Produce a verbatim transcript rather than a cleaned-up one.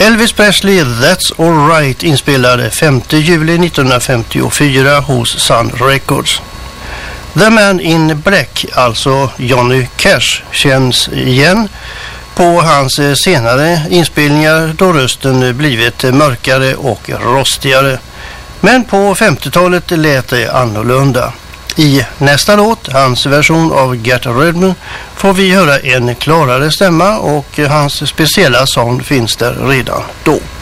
Elvis Presley, That's All Right, inspelade femte juli nittonhundrafemtiofyra hos Sun Records. The Man in Black, alltså Johnny Cash, känns igen på hans senare inspelningar då rösten blivit mörkare och rostigare. Men på femtiotalet lät det annorlunda. I nästa låt, hans version av Gert Rödman, får vi höra en klarare stämma och hans speciella sound finns där redan då.